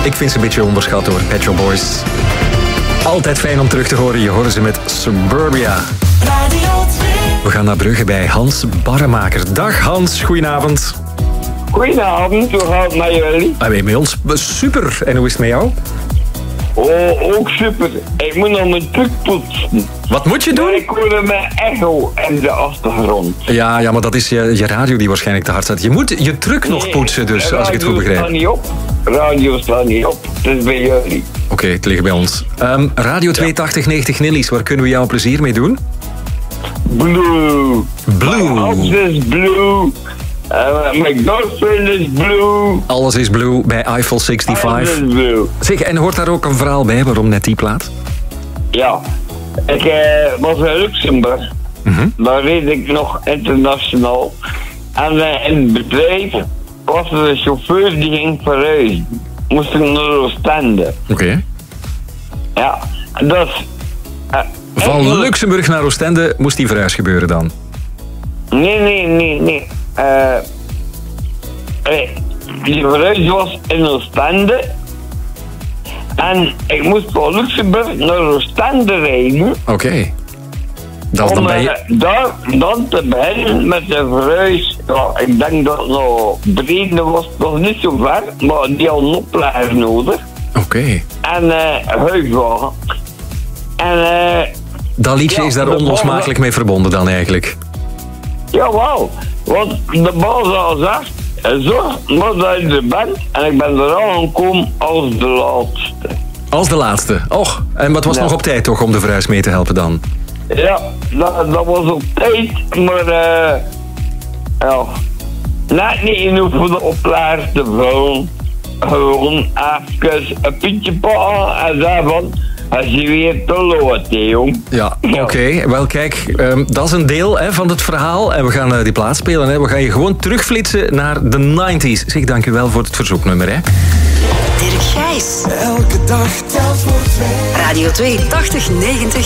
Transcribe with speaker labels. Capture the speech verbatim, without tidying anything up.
Speaker 1: Ik vind ze een beetje onderschat hoor, Pet Shop Boys. Altijd fijn om terug te horen. Je hoort ze met Suburbia.
Speaker 2: Radio twee.
Speaker 1: We gaan naar Brugge bij Hans Barremaker. Dag Hans, goedenavond.
Speaker 3: Goedenavond, hoe gaat het met jullie?
Speaker 1: Ah, bij ons super. En hoe is het met jou?
Speaker 3: Oh, ook super. Ik moet nog mijn truck poetsen.
Speaker 1: Wat moet je doen?
Speaker 3: Maar ik hoorde mijn echo in de achtergrond.
Speaker 1: Ja, ja, maar dat is je, je radio die waarschijntig te hard staat. Je moet je truck nog poetsen dus,
Speaker 3: Nee,
Speaker 1: als ik het goed
Speaker 3: radio
Speaker 1: begrijp.
Speaker 3: staat niet op. Radio staat niet op. Het is bij jullie.
Speaker 1: Oké, okay, het ligt bij ons. Um, Radio twee tachtig negentig Nillies, waar kunnen we jou plezier mee doen?
Speaker 3: Blue.
Speaker 1: Blue.
Speaker 3: Mijn house is blue. Uh, mijn girlfriend is blue.
Speaker 1: Alles is blue bij Eiffel
Speaker 3: Alles
Speaker 1: vijfenzestig.
Speaker 3: is blue.
Speaker 1: Zeg, en hoort daar ook een verhaal bij waarom net die plaat?
Speaker 3: Ja. Ik uh, was in Luxemburg.
Speaker 1: Mm-hmm.
Speaker 3: Daar reed ik nog internationaal. En uh, in het bedrijf was er een chauffeur die ging verhuizen. Moest ik naar Oostende.
Speaker 1: Oké. Okay.
Speaker 3: Ja, dat is... Uh,
Speaker 1: Van
Speaker 3: eigenlijk-
Speaker 1: Luxemburg naar Oostende moest die verhuis gebeuren dan?
Speaker 3: Nee, nee, nee, nee. Uh, uh, die verhuis was in Oostende. En ik moest van Luxemburg naar Oostende rijden.
Speaker 1: Oké. Okay. Dat is dan
Speaker 3: Om
Speaker 1: bij
Speaker 3: uh,
Speaker 1: je...
Speaker 3: daar dan te beginnen met de verhuis. Ja, ik denk dat het nog Brede was, nog niet zo ver, maar die had een oplager nodig.
Speaker 1: Oké. Okay.
Speaker 3: En uh, huiswagen. En uh,
Speaker 1: Dat liedje
Speaker 3: ja,
Speaker 1: is daar
Speaker 3: de
Speaker 1: onlosmakelijk mee verbonden dan eigenlijk?
Speaker 3: jawel, want de baas had gezegd, zorg maar dat je er bent. En ik ben er aangekomen als de laatste.
Speaker 1: Als de laatste. Och, en wat was
Speaker 3: Ja.
Speaker 1: nog op tijd toch om de verhuis mee te helpen dan?
Speaker 3: Ja, dat, dat was op tijd, maar uh, ja, net niet genoeg voor de oplager te vullen. Gewoon even een pietje pakken en zeggen van, als je weer te laat, hè, jong.
Speaker 1: Ja, oké. Okay. Wel kijk, um, dat is een deel hè, van het verhaal. En we gaan uh, die plaat spelen. Hè. We gaan je gewoon terugflitsen naar de negentig. Zeg, dank u wel voor het verzoeknummer. Hè.
Speaker 2: Dirk Gijs.
Speaker 4: Elke dag telt voor twee.
Speaker 2: Radio twee tachtig negentig.